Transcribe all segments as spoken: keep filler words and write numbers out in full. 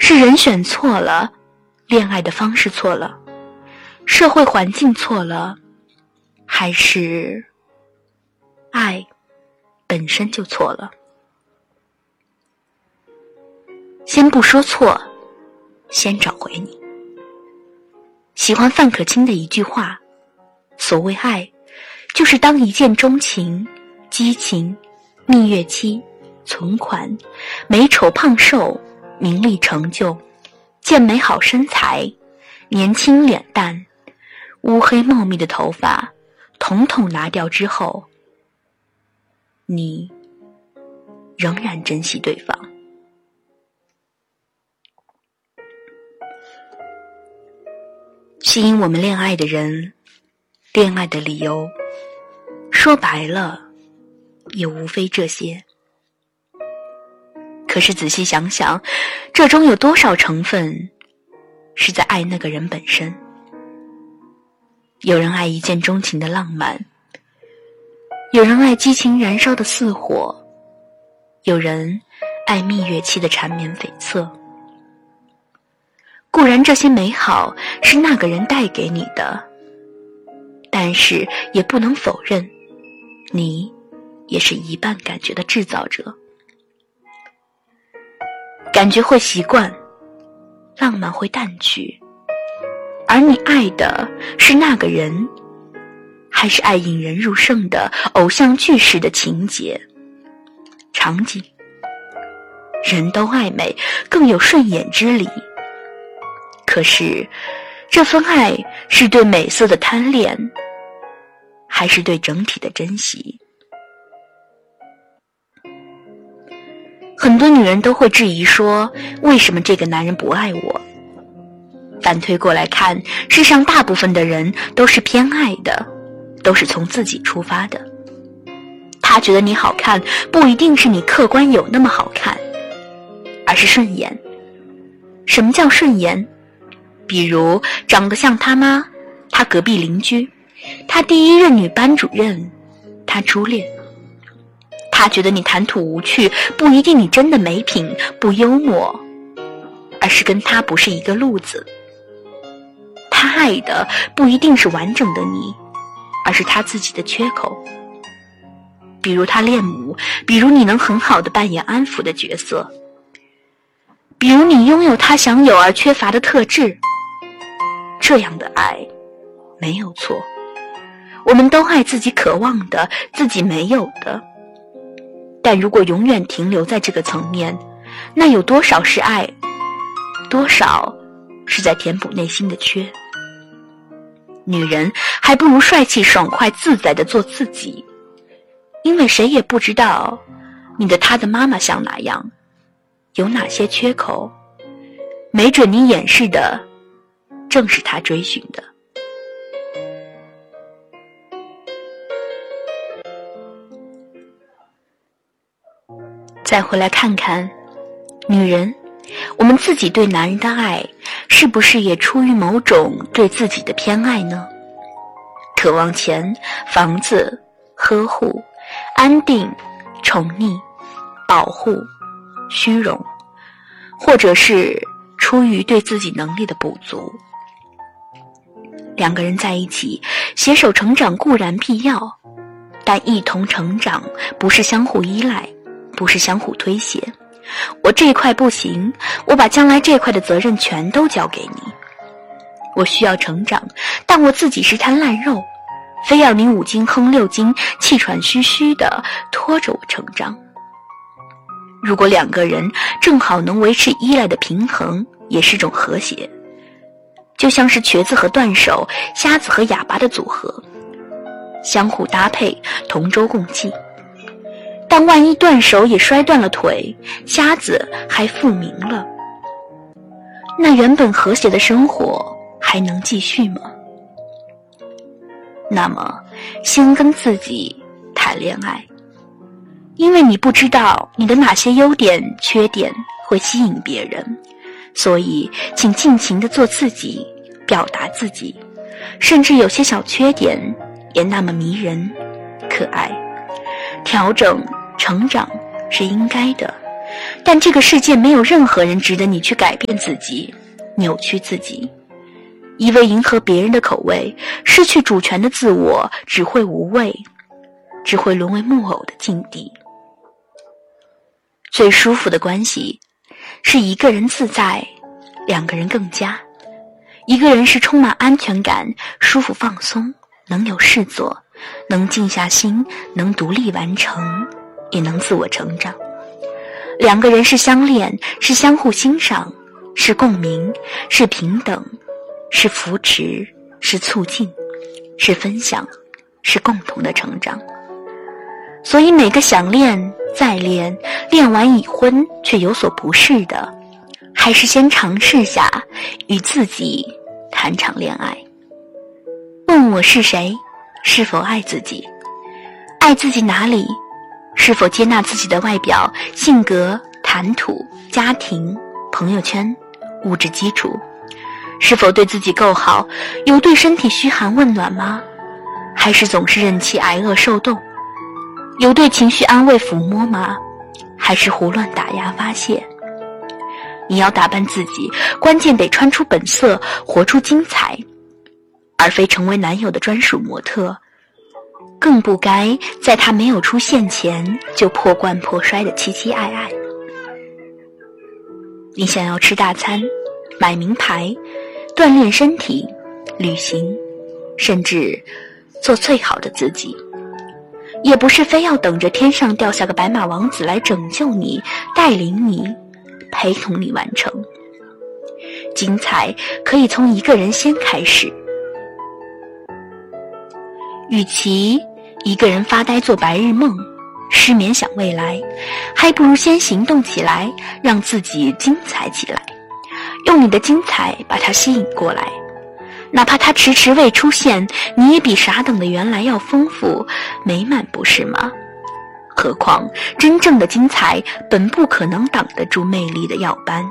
是人选错了，恋爱的方式错了，社会环境错了，还是爱本身就错了？先不说错，先找回你。喜欢范可清的一句话，所谓爱，就是当一见钟情、激情、蜜月期、存款、美丑胖瘦、名利成就、健美好身材、年轻脸蛋、乌黑茂密的头发统统拿掉之后，你仍然珍惜对方。吸引我们恋爱的人，恋爱的理由，说白了也无非这些。可是仔细想想，这中有多少成分是在爱那个人本身？有人爱一见钟情的浪漫，有人爱激情燃烧的似火，有人爱蜜月期的缠绵悱恻。固然这些美好是那个人带给你的，但是也不能否认，你也是一半感觉的制造者。感觉会习惯，浪漫会淡去，而你爱的是那个人，还是爱引人入胜的偶像剧式的情节、场景？人都爱美，更有顺眼之理。可是，这份爱是对美色的贪恋，还是对整体的珍惜？很多女人都会质疑说，为什么这个男人不爱我？反推过来看，世上大部分的人都是偏爱的，都是从自己出发的。他觉得你好看，不一定是你客观有那么好看，而是顺眼。什么叫顺眼？比如长得像他妈，他隔壁邻居，他第一任女班主任，他初恋。他觉得你谈吐无趣，不一定你真的没品不幽默，而是跟他不是一个路子。他爱的不一定是完整的你，而是他自己的缺口。比如他恋母，比如你能很好的扮演安抚的角色，比如你拥有他享有而缺乏的特质。这样的爱没有错，我们都爱自己渴望的，自己没有的。但如果永远停留在这个层面，那有多少是爱，多少是在填补内心的缺？女人还不如帅气爽快自在地做自己，因为谁也不知道你的他的妈妈像哪样，有哪些缺口，没准你掩饰的正是他追寻的。再回来看看，女人，我们自己对男人的爱，是不是也出于某种对自己的偏爱呢？渴望钱、房子、呵护、安定、宠溺、保护、虚荣，或者是出于对自己能力的不足。两个人在一起，携手成长固然必要，但一同成长不是相互依赖，不是相互推卸。我这块不行，我把将来这块的责任全都交给你。我需要成长，但我自己是滩烂肉，非要你五斤哼六斤，气喘吁吁地拖着我成长。如果两个人正好能维持依赖的平衡，也是种和谐，就像是瘸子和断手、瞎子和哑巴的组合，相互搭配，同舟共济。但万一断手也摔断了腿，瞎子还复明了，那原本和谐的生活还能继续吗？那么先跟自己谈恋爱，因为你不知道你的哪些优点缺点会吸引别人，所以请尽情地做自己，表达自己，甚至有些小缺点也那么迷人可爱。调整成长是应该的， 但这个世界没有任何人值得你去改变自己，扭曲自己。一味迎合别人的口味，失去主权的自我，只会无味，只会沦为木偶的境地。最舒服的关系是一个人自在，两个人更加。一个人是充满安全感，舒服放松，能有事做，能静下心，能独立完成，也能自我成长。两个人是相恋，是相互欣赏，是共鸣，是平等，是扶持，是促进，是分享，是共同的成长。所以每个想恋再恋，恋完已婚却有所不适的，还是先尝试下与自己谈场恋爱。问我是谁，是否爱自己，爱自己哪里，是否接纳自己的外表、性格、谈吐、家庭、朋友圈、物质基础，是否对自己够好，有对身体嘘寒问暖吗？还是总是任其挨饿受冻？有对情绪安慰抚摸吗？还是胡乱打压发泄？你要打扮自己，关键得穿出本色，活出精彩，而非成为男友的专属模特，更不该在他没有出现前就破罐破摔的期期爱爱。你想要吃大餐，买名牌，锻炼身体，旅行，甚至做最好的自己，也不是非要等着天上掉下个白马王子来拯救你，带领你，陪同你完成。精彩可以从一个人先开始。与其一个人发呆做白日梦，失眠想未来，还不如先行动起来，让自己精彩起来，用你的精彩把它吸引过来。哪怕它迟迟未出现，你也比傻等的原来要丰富美满，不是吗？何况真正的精彩本不可能挡得住魅力的耀斑。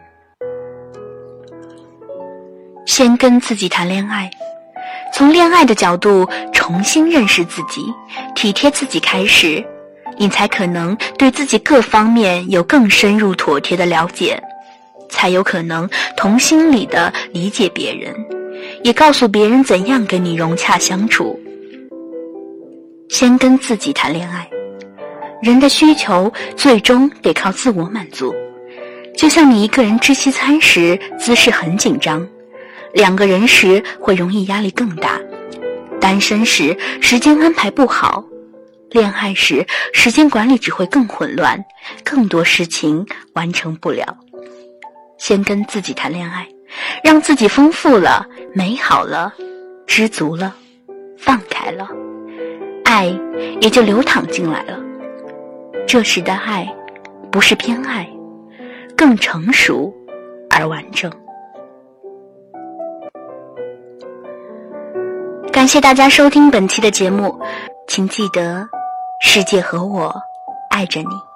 先跟自己谈恋爱，从恋爱的角度重新认识自己，体贴自己开始，你才可能对自己各方面有更深入妥帖的了解，才有可能同心理地理解别人，也告诉别人怎样跟你融洽相处。先跟自己谈恋爱，人的需求最终得靠自我满足。就像你一个人吃西餐时姿势很紧张，两个人时会容易压力更大，单身时时间安排不好，恋爱时时间管理只会更混乱，更多事情完成不了。先跟自己谈恋爱，让自己丰富了，美好了，知足了，放开了，爱也就流淌进来了。这时的爱不是偏爱，更成熟而完整。感谢大家收听本期的节目，请记得，世界和我爱着你。